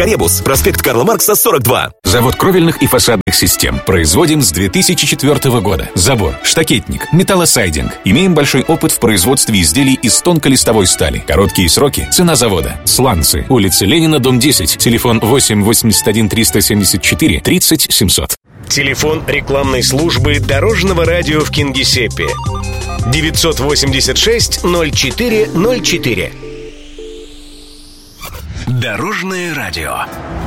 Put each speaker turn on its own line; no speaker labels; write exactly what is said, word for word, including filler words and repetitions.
Ребус, проспект Карла Маркса, сорок два.
Завод кровельных и фасадных систем. Производим с две тысячи четвёртого года. Забор, штакетник, металлосайдинг. Имеем большой опыт в производстве изделий из тонколистовой стали. Короткие сроки. Цена завода. Сланцы. Улица Ленина, дом десять. Телефон восемь восемьдесят один триста семьдесят четыре тридцать семьсот.
Телефон рекламной службы Дорожного радио в Кингисеппе. девятьсот восемьдесят шесть ноль четыре ноль четыре.
Дорожное радио.